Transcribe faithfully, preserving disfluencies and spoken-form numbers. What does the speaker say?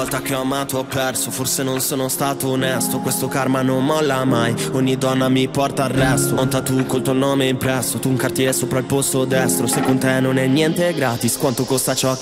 Volta che ho amato ho perso, forse non sono stato onesto. Questo karma non molla mai, ogni donna mi porta al resto. Ho un tattoo col tuo nome impresso, tu un cartier sopra il posto destro. Se con te non è niente gratis, quanto costa ciò che